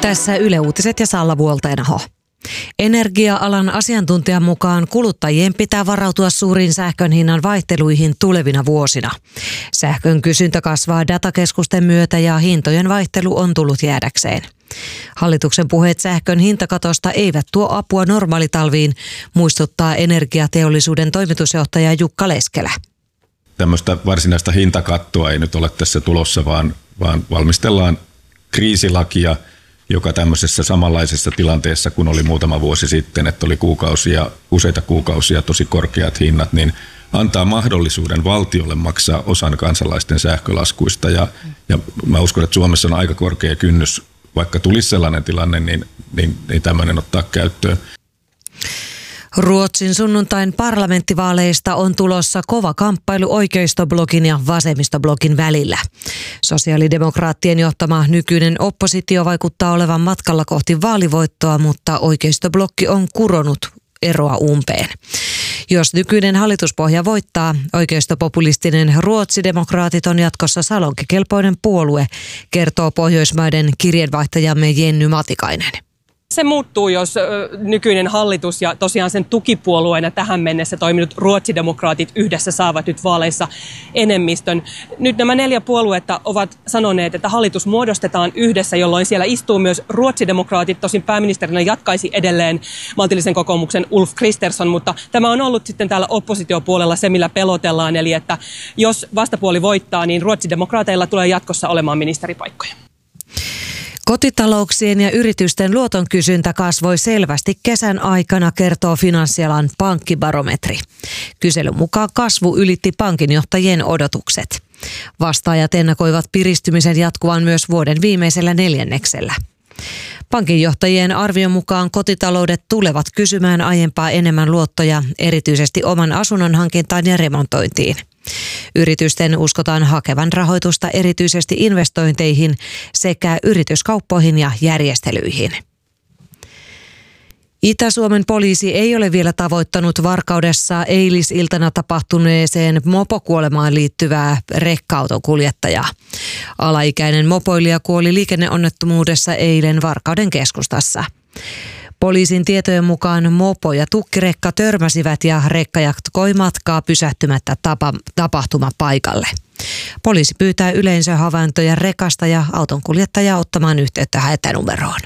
Tässä Yle Uutiset ja Salla Vuolteenaho. Energia-alan asiantuntijan mukaan kuluttajien pitää varautua suuriin sähkön hinnan vaihteluihin tulevina vuosina. Sähkön kysyntä kasvaa datakeskusten myötä ja hintojen vaihtelu on tullut jäädäkseen. Hallituksen puheet sähkön hintakatosta eivät tuo apua normaalitalviin, muistuttaa energiateollisuuden toimitusjohtaja Jukka Leskelä. Tämmöistä varsinaista hintakattoa ei nyt ole tässä tulossa, vaan valmistellaan kriisilakia, joka tämmöisessä samanlaisessa tilanteessa, kun oli muutama vuosi sitten, että oli useita kuukausia tosi korkeat hinnat, niin antaa mahdollisuuden valtiolle maksaa osan kansalaisten sähkölaskuista. Ja mä uskon, että Suomessa on aika korkea kynnys, vaikka tulisi sellainen tilanne, niin tämmöinen ottaa käyttöön. Ruotsin sunnuntain parlamenttivaaleista on tulossa kova kamppailu oikeistoblogin ja vasemmistoblogin välillä. Sosiaalidemokraattien johtama nykyinen oppositio vaikuttaa olevan matkalla kohti vaalivoittoa, mutta oikeistoblokki on kuronut eroa umpeen. Jos nykyinen hallituspohja voittaa, oikeistopopulistinen Ruotsidemokraatit on jatkossa salonkikelpoinen puolue, kertoo Pohjoismaiden kirjeenvaihtajamme Jenny Matikainen. Se muuttuu, jos nykyinen hallitus ja tosiaan sen tukipuolueena tähän mennessä toiminut ruotsidemokraatit yhdessä saavat nyt vaaleissa enemmistön. Nyt nämä 4 puoluetta ovat sanoneet, että hallitus muodostetaan yhdessä, jolloin siellä istuu myös ruotsidemokraatit. Tosin pääministerinä jatkaisi edelleen maltillisen kokoomuksen Ulf Kristersson, mutta tämä on ollut sitten täällä oppositiopuolella se, millä pelotellaan. Eli että jos vastapuoli voittaa, niin ruotsidemokraateilla tulee jatkossa olemaan ministeripaikkoja. Kotitalouksien ja yritysten luoton kysyntä kasvoi selvästi kesän aikana, kertoo finanssialan pankkibarometri. Kyselyn mukaan kasvu ylitti pankinjohtajien odotukset. Vastaajat ennakoivat piristymisen jatkuvan myös vuoden viimeisellä neljänneksellä. Pankinjohtajien arvion mukaan kotitaloudet tulevat kysymään aiempaa enemmän luottoja, erityisesti oman asunnon hankintaan ja remontointiin. Yritysten uskotaan hakevan rahoitusta erityisesti investointeihin sekä yrityskauppoihin ja järjestelyihin. Itä-Suomen poliisi ei ole vielä tavoittanut Varkaudessa eilisiltana tapahtuneeseen mopokuolemaan liittyvää rekka-auton kuljettajaa. Alaikäinen mopoilija kuoli liikenneonnettomuudessa eilen Varkauden keskustassa. Poliisin tietojen mukaan mopo ja tukkirekka törmäsivät ja rekka jatkoi matkaa pysähtymättä tapahtumapaikalle. Poliisi pyytää yleisöhavaintoja rekasta ja autonkuljettajaa ottamaan yhteyttä hätänumeroon.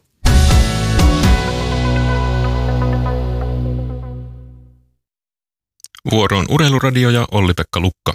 Vuoroon Urheiluradio ja Olli-Pekka Lukka.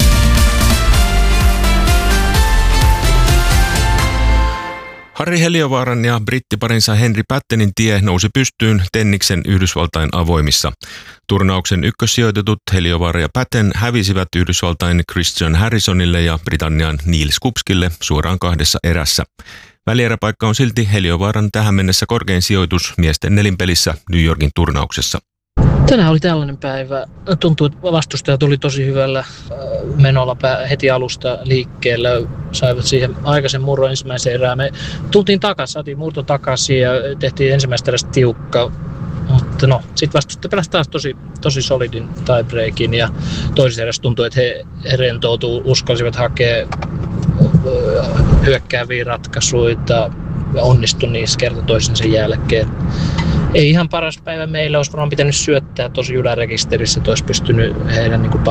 Harri Heliövaaran ja brittiparinsa Henri Pattenin tie nousi pystyyn Tenniksen Yhdysvaltain avoimissa. Turnauksen ykkössijoitetut Heliovaara ja Patten hävisivät Yhdysvaltain Christian Harrisonille ja Britannian Neil Skupskille suoraan 2 erässä. Välieräpaikka on silti Heliövaaran tähän mennessä korkein sijoitus miesten nelinpelissä New Yorkin turnauksessa. Tänään oli tällainen päivä. Tuntuu, että vastustaja tuli tosi hyvällä menolla heti alusta liikkeellä. Saivat siihen aikaisen murron ensimmäiseen erään. Me tultiin takaisin, saatiin murto takaisin ja tehtiin ensimmäistä erästä tiukka. Mutta sitten vastustaja pelasi taas tosi solidin tiebreakin ja toisessa erässä tuntui, että he rentoutuu, uskalsivat hakea hyökkääviä ratkaisuja ja onnistui niissä kerta toisensa jälkeen. Ei ihan paras päivä meillä, olisi varmaan pitänyt syöttää tosi ylärekisterissä, että olisi pystynyt heidän